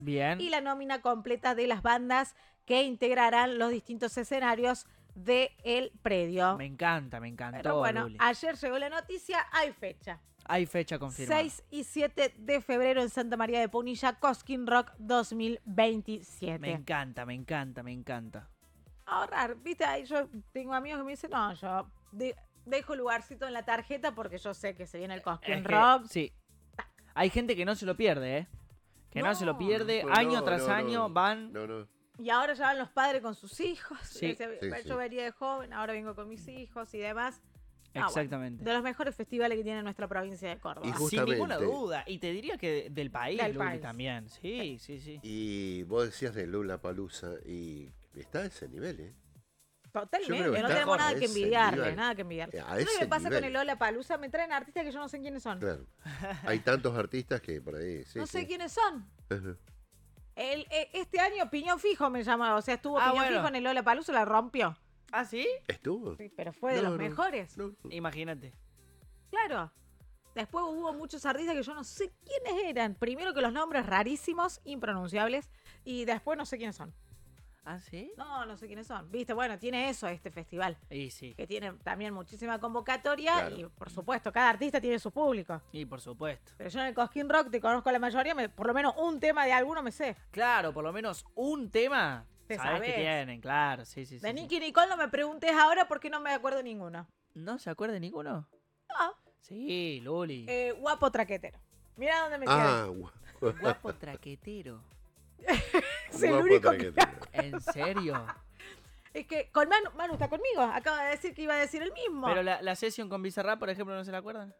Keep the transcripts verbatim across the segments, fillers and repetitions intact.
Bien. Y la nómina completa de las bandas que integrarán los distintos escenarios del predio. Me encanta, me encantó, Pero bueno, Luli. ayer llegó la noticia, hay fecha. Hay fecha confirmada. seis y siete de febrero en Santa María de Punilla, Cosquín Rock dos mil veintisiete. Me encanta, me encanta, me encanta. Ahorrar, viste, ahí yo tengo amigos que me dicen, no, yo de- dejo lugarcito en la tarjeta porque yo sé que se viene el Cosquín Es que, Rock. sí. Hay gente que no se lo pierde, ¿eh? Que no, No. se lo pierde. Pues año no, tras no, año no. van. No, no. Y ahora ya van los padres con sus hijos. Sí. Ese- Sí, yo sí. venía de joven, ahora vengo con mis hijos y demás. Ah, Exactamente. bueno, de los mejores festivales que tiene nuestra provincia de Córdoba. Y Sin justamente- ninguna duda. Y te diría que del país, Del Luli, país. también. Sí, sí, sí. Y vos decías de Lollapalooza y está a ese nivel, ¿eh? Yo Totalmente, creo que no está tenemos a nada que ese envidiarle, nivel. nada que envidiarle. A ¿Sabes lo que ese me pasa con nivel. el Lollapalooza? Me traen artistas que yo no sé quiénes son. Claro. Hay tantos artistas que por ahí. Sí, no sé sí. quiénes son. Ajá. El, eh, este año Piñón Fijo me llamaba, o sea, estuvo Ah, Piñón bueno. Fijo en el Lollapalooza, la rompió. ¿Ah, sí? ¿Estuvo? Sí, pero fue de No, los no, mejores. no, no. Imagínate. Claro. Después hubo muchos artistas que yo no sé quiénes eran. Primero que los nombres rarísimos, impronunciables, y después no sé quiénes son. ¿Ah, sí? No, no sé quiénes son. Viste, bueno, tiene eso este festival, Y sí. que tiene también muchísima convocatoria Claro. y por supuesto, cada artista tiene su público. Y por supuesto. Pero yo en el Cosquín Rock te conozco la mayoría, me- por lo menos un tema de alguno me sé. Claro, por lo menos un tema. Te Sabés que sabés. tienen, claro. Sí, sí, sí. De sí. Nicky Nicole no me preguntes ahora porque no me acuerdo ninguno. ¿No se acuerda de ninguno? No. Sí, Luli. Eh, guapo traquetero. Mira dónde me Ah, guau. Guapo traquetero. Es el Guapo único que- traquetero. ¿En serio? Es que con Manu, Manu está conmigo. Acaba de decir que iba a decir el mismo. Pero la, la sesión con Bizarrap, por ejemplo, ¿no se la acuerdan?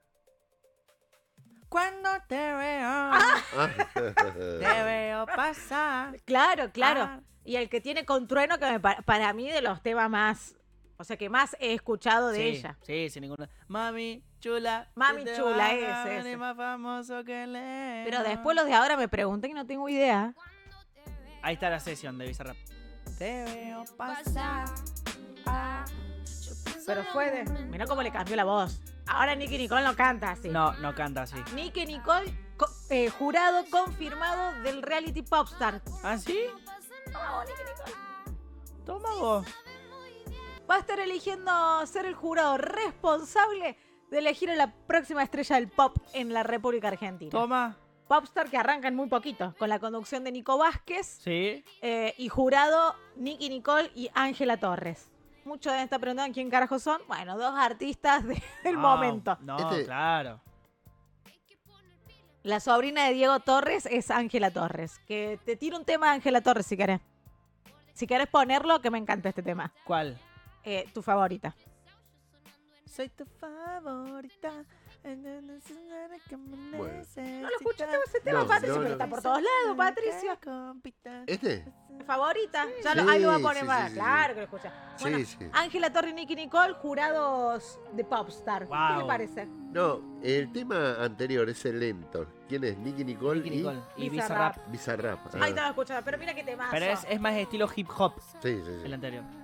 Cuando te veo, Ah. te veo pasar. Claro, claro. Ah. Y el que tiene con Trueno, que me pa- para mí de los temas más, o sea, que más he escuchado de sí, ella. Sí, sin ninguna. Mami chula. Mami tú te chula, vas a ese, venir ese. más famoso que Leno. Pero después los de ahora me preguntan y no tengo idea. Ahí está la sesión de Bizarrap. Te veo pasar. Ah. Pero fue de... Mirá cómo le cambió la voz. Ahora Nicky Nicole no canta así. No, no canta así. Nicky Nicole, co- eh, jurado confirmado del reality Popstar. ¿Ah, sí? Vamos, Nicky Nicole. Toma vos. Va a estar eligiendo ser el jurado responsable de elegir a la próxima estrella del pop en la República Argentina. Toma. Popstar que arranca en muy poquito, con la conducción de Nico Vázquez Sí. eh, y jurado Nicky Nicole y Ángela Torres. Muchos deben estar preguntando quién carajo son. Bueno, dos artistas de- del No, momento. No, Este- claro. La sobrina de Diego Torres es Ángela Torres. Que te tiro un tema de Ángela Torres si querés. Si querés ponerlo, que me encanta este tema. ¿Cuál? Eh, tu favorita. Soy tu favorita. Bueno. ¿No lo escuchaste ese tema, No, Patricio? no, Pero no. está por todos lados, Patricio. ¿Este? ¿Favorita? Ya lo, Sí, ahí lo va a poner sí, más. sí, sí, Claro sí. que lo escucha. Sí, Bueno, sí. Ángela Torres y Nicky Nicole, jurados de Popstar. ¿Qué Wow. le parece? No, el tema anterior, ese lento. ¿Quién es? Nicky Nicole Nicky y Nicole. Y Bizarrap. Bizarrap. Bizarrap. Ah. Ahí estaba escuchando, pero mira qué temazo. Pero es, es más estilo hip hop Sí, sí, sí. el anterior.